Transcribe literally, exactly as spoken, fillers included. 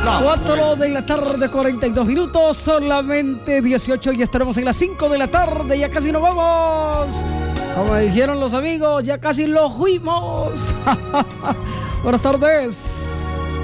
cuatro de la tarde, cuarenta y dos minutos, solamente dieciocho y estaremos en las cinco de la tarde, ya casi nos vamos. Como dijeron los amigos, ya casi lo fuimos. Buenas tardes.